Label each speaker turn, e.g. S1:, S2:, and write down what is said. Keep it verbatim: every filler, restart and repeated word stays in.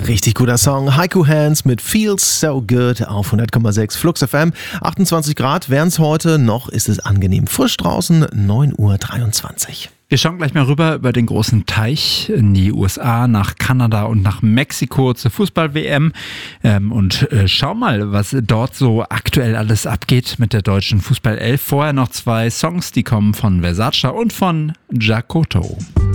S1: Richtig guter Song. Haiku Hands mit Feels So Good auf hundert Komma sechs Flux F M. achtundzwanzig Grad wären es heute. Noch ist es angenehm frisch draußen. neun Uhr dreiundzwanzig.
S2: Wir schauen gleich mal rüber über den großen Teich in die U S A, nach Kanada und nach Mexiko zur Fußball-W M ähm, und äh, schau mal, was dort so aktuell alles abgeht mit der deutschen Fußball elf. Vorher noch zwei Songs, die kommen von Versace und von Jacoto.